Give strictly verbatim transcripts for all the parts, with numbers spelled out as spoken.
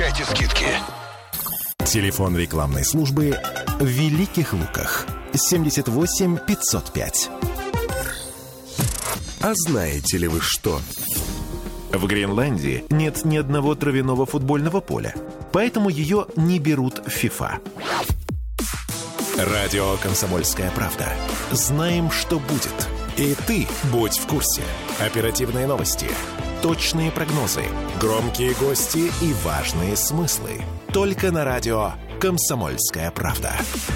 Получайте скидки. Телефон рекламной службы в Великих Луках. семьдесят восемь пятьсот пять. А знаете ли вы что? В Гренландии нет ни одного травяного футбольного поля, поэтому ее не берут в ФИФА. Радио «Комсомольская правда». Знаем, что будет. И ты будь в курсе. Оперативные новости, точные прогнозы, громкие гости и важные смыслы. Только на радио «Комсомольская правда».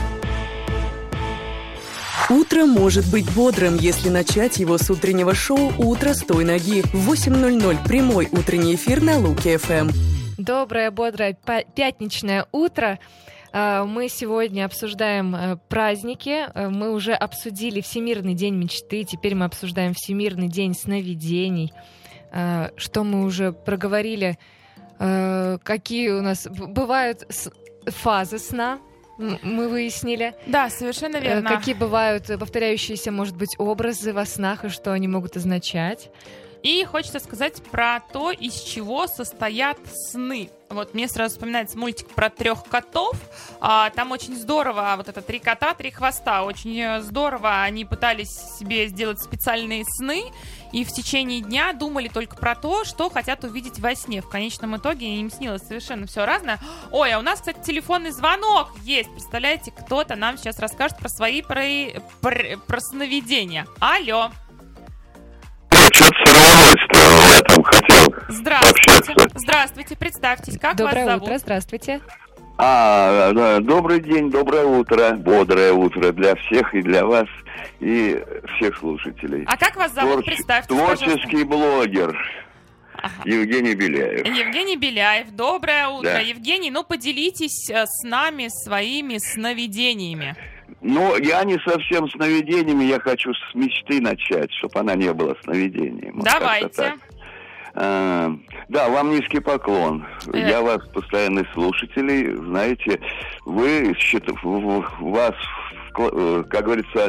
Утро может быть бодрым, если начать его с утреннего шоу «Утро с той ноги». В восемь ноль ноль прямой утренний эфир на Луки-ФМ. Доброе, бодрое пятничное утро. Мы сегодня обсуждаем праздники. Мы уже обсудили Всемирный день мечты. Теперь мы обсуждаем Всемирный день сновидений. Что мы уже проговорили? Какие у нас бывают фазы сна? Мы выяснили. Да, совершенно верно. Какие бывают повторяющиеся, может быть, образы во снах и что они могут означать. И хочется сказать про то, из чего состоят сны. Вот мне сразу вспоминается мультик про трех котов. А, там очень здорово, вот это три кота, три хвоста. Очень здорово они пытались себе сделать специальные сны. И в течение дня думали только про то, что хотят увидеть во сне. В конечном итоге им снилось совершенно все разное. Ой, а у нас, кстати, телефонный звонок есть. Представляете, кто-то нам сейчас расскажет про свои про, про, про сновидения. Алло. Что-то сорвалось-то, я там хотел Здравствуйте. общаться. Здравствуйте, представьтесь, как Доброе вас зовут? утро, здравствуйте. А, да, добрый день, доброе утро, бодрое утро для всех и для вас, и всех слушателей. А как вас зовут? Творче- Представьтесь, Творческий пожалуйста. блогер Ага. Евгений Беляев. Евгений Беляев, доброе утро. Да. Евгений, ну поделитесь э, с нами своими сновидениями. Ну, я не совсем сновидениями, я хочу с мечты начать, чтобы она не была сновидением. Вот Давайте. как-то так. А, да, вам низкий поклон. Э. Я вас постоянный слушатель, знаете, вы, счит- в- в- вас, в- как говорится,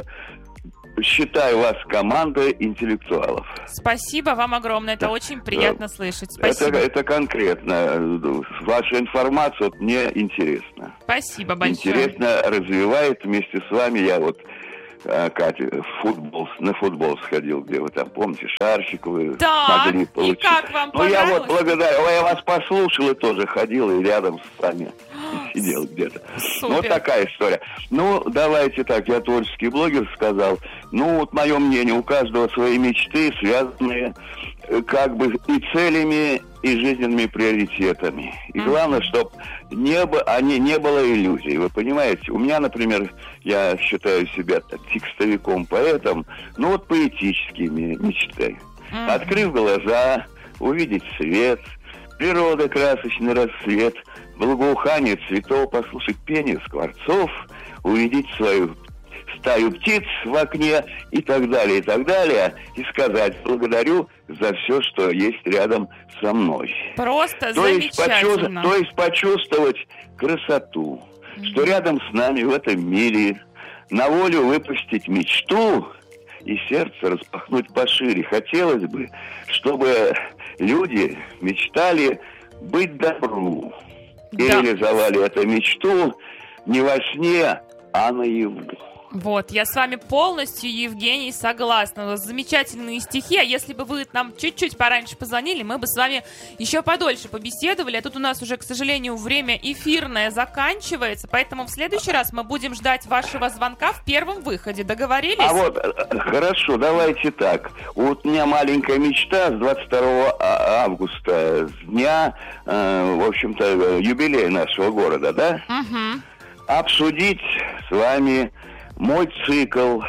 считаю вас командой интеллектуалов. Спасибо вам огромное, это Да. очень приятно Да. слышать. Это, Спасибо. это конкретно. Ваша информация вот, мне интересна. Спасибо большое. Интересно развивает вместе с вами. Я вот, а, Катя, в футбол, на футбол сходил, где вы там, помните, шарфик вы Так, могли и получить. как вам Ну, я понравилось? вот благодарю. Ой, я вас послушал и тоже ходил, и рядом с вами сидел где-то. Супер. Ну, вот такая история. Ну, давайте так, я творческий блогер сказал. Ну, вот мое мнение, у каждого свои мечты, связанные э, как бы и целями, и жизненными приоритетами. И главное, чтобы не, бо- они, не было иллюзий. Вы понимаете, у меня, например, я считаю себя так, текстовиком, поэтом, ну вот поэтическими мечты. Открыв глаза, увидеть свет, природа, красочный рассвет, благоухание цветов, послушать пение скворцов, увидеть свою стаю птиц в окне и так далее, и так далее, и сказать благодарю за все, что есть рядом со мной. Просто То есть, замечательно. почувствовать, то есть почувствовать красоту, что рядом с нами в этом мире, на волю выпустить мечту и сердце распахнуть пошире. Хотелось бы, чтобы люди мечтали быть добру и Да. реализовали эту мечту не во сне, а наяву. Вот, я с вами полностью, Евгений, согласна. У вас замечательные стихи, а если бы вы нам чуть-чуть пораньше позвонили, мы бы с вами еще подольше побеседовали. А тут у нас уже, к сожалению, время эфирное заканчивается, поэтому в следующий раз мы будем ждать вашего звонка в первом выходе. Договорились? А вот, э, хорошо, давайте так. Вот у меня маленькая мечта с двадцать второго августа, с дня, э, в общем-то, юбилея нашего города, да? Угу. Обсудить с вами мой цикл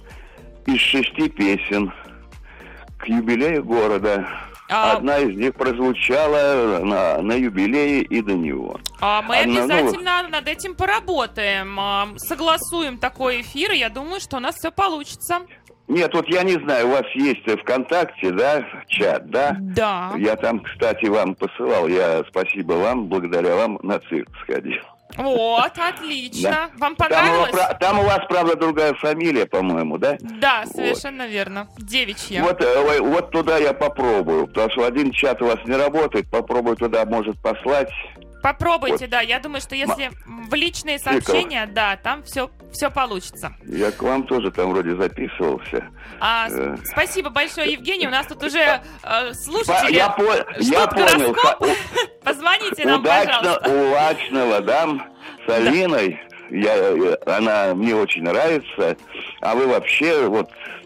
из шести песен к юбилею города. А- Одна из них прозвучала на, на юбилее и до него. А мы Одна, ну, обязательно над этим поработаем, а, согласуем такой эфир, и я думаю, что у нас все получится. Нет, вот я не знаю, у вас есть ВКонтакте, да, чат, да? Да. Я там, кстати, вам посылал, я, спасибо вам, благодаря вам на цирк сходил. Вот, отлично. Да. Вам Там, понравилось? у вас, там у вас, правда, другая фамилия, по-моему, да? Да, Вот. совершенно верно. Девичья. Вот, э, вот туда я попробую, потому что один чат у вас не работает, попробую туда, может, послать Попробуйте, Вот. да. Я думаю, что если в личные сообщения, да, там все, все получится. Я к вам тоже там вроде записывался. А, Э. с- спасибо большое, Евгений. У нас тут уже э, слушатели Я, по- ждут я понял. гороскоп. Ха- Позвоните нам, Удачно, пожалуйста. удачного, дам с Алиной. Я, я- она мне очень нравится. А вы вообще вот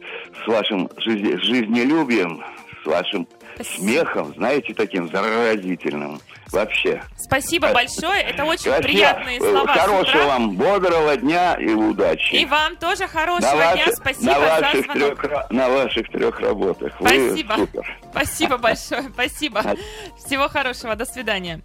с вашим жизни- жизнелюбием, с вашим смехом, знаете, таким заразительным. Вообще. Спасибо большое. Это очень Красиво. приятные слова. с Хорошего утра. вам бодрого дня и удачи. И вам тоже хорошего на дня. ваших, Спасибо на за ваших звонок. трех, ра- на ваших трех работах. Спасибо. Вы супер. Спасибо большое. Спасибо. Всего хорошего. До свидания.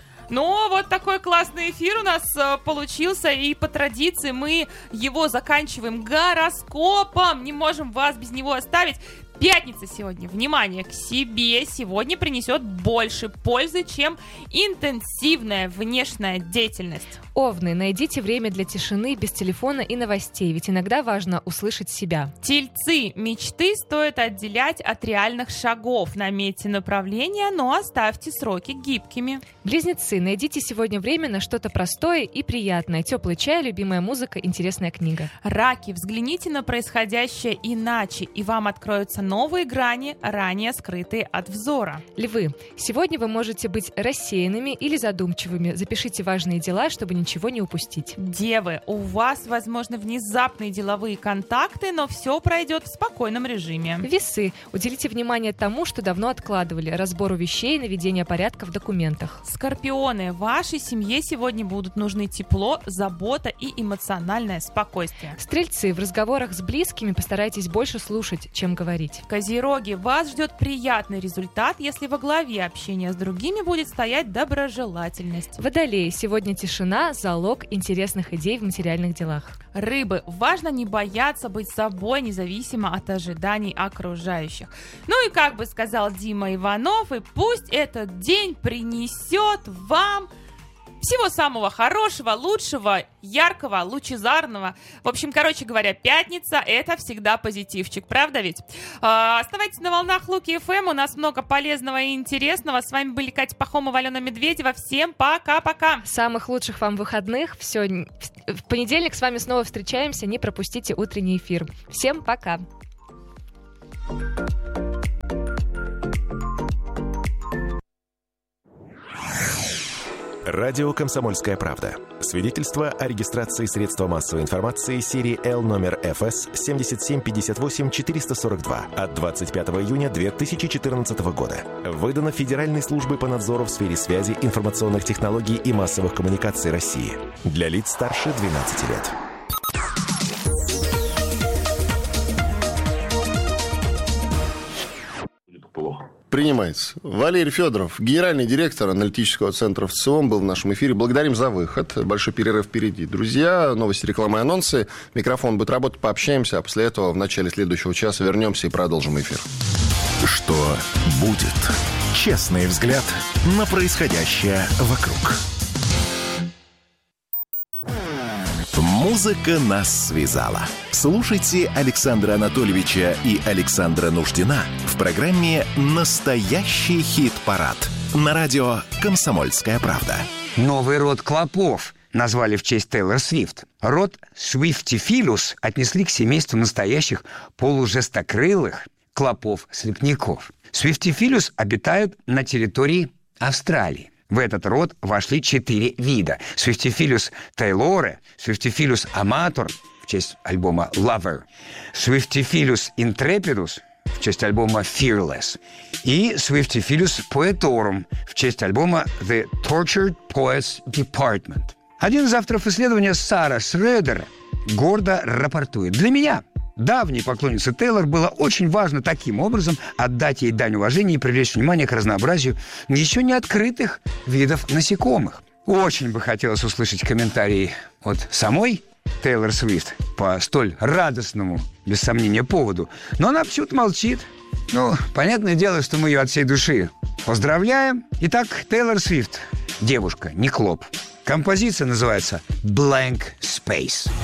Ну, вот такой классный эфир у нас э, получился, и по традиции мы его заканчиваем гороскопом. Не можем вас без него оставить. Пятница сегодня, внимание, к себе сегодня принесет больше пользы, чем интенсивная внешняя деятельность. Овны, найдите время для тишины, без телефона и новостей, ведь иногда важно услышать себя. Тельцы, мечты стоит отделять от реальных шагов. Наметьте направление, но оставьте сроки гибкими. Близнецы, найдите сегодня время на что-то простое и приятное. Теплый чай, любимая музыка, интересная книга. Раки, взгляните на происходящее иначе, и вам откроются новые грани, ранее скрытые от взора. Львы, сегодня вы можете быть рассеянными или задумчивыми. Запишите важные дела, чтобы ничего не упустить. Девы, у вас, возможно, внезапные деловые контакты, но все пройдет в спокойном режиме. Весы, уделите внимание тому, что давно откладывали, разбору вещей, наведение порядка в документах. Скорпионы, вашей семье сегодня будут нужны тепло, забота и эмоциональное спокойствие. Стрельцы, в разговорах с близкими постарайтесь больше слушать, чем говорить. Козероги, вас ждет приятный результат, если во главе общения с другими будет стоять доброжелательность. Водолеи, сегодня тишина, залог интересных идей в материальных делах. Рыбы, важно не бояться быть собой, независимо от ожиданий окружающих. Ну и как бы сказал Дима Иванов, и пусть этот день принесет вам всего самого хорошего, лучшего, яркого, лучезарного. В общем, короче говоря, пятница — это всегда позитивчик, правда ведь? А, оставайтесь на волнах Луки эф эм, у нас много полезного и интересного. С вами были Катя Пахомова, Алена Медведева. Всем пока-пока! Самых лучших вам выходных. Все, в понедельник с вами снова встречаемся. Не пропустите утренний эфир. Всем пока! Радио «Комсомольская правда». Свидетельство о регистрации средства массовой информации серии Л номер эф эс семь семь пять восемь четыре сорок два от двадцать пятого июня две тысячи четырнадцатого года. Выдано Федеральной службой по надзору в сфере связи, информационных технологий и массовых коммуникаций России. Для лиц старше двенадцати лет. Принимается. Валерий Федоров, генеральный директор аналитического центра ВЦИОМ, был в нашем эфире. Благодарим за выход. Большой перерыв впереди. Друзья, новости, рекламы и анонсы. Микрофон будет работать, пообщаемся, а после этого в начале следующего часа вернемся и продолжим эфир. Что будет? Честный взгляд на происходящее вокруг. Музыка нас связала. Слушайте Александра Анатольевича и Александра Нуждина в программе «Настоящий хит-парад» на радио «Комсомольская правда». Новый род клопов назвали в честь Тейлор Свифт. Род Swiftifilus отнесли к семейству настоящих полужестокрылых клопов-слепняков. Swiftifilus обитают на территории Австралии. В этот род вошли четыре вида. Swiftifilus taylore, Swiftifilus amator в честь альбома Lover, Swiftifilus intrepidus в честь альбома Fearless и Swiftifilus poetorum в честь альбома The Tortured Poets Department. Один из авторов исследования, Сара Шредер, гордо рапортует: «Для меня, давней поклоннице Тейлор, было очень важно таким образом отдать ей дань уважения и привлечь внимание к разнообразию еще не открытых видов насекомых. Очень бы хотелось услышать комментарии от самой Тейлор Свифт по столь радостному, без сомнения, поводу. Но она почему-то молчит. Ну, понятное дело, что мы ее от всей души поздравляем. Итак, Тейлор Свифт. Девушка, не клоп. Композиция называется «Blank Space».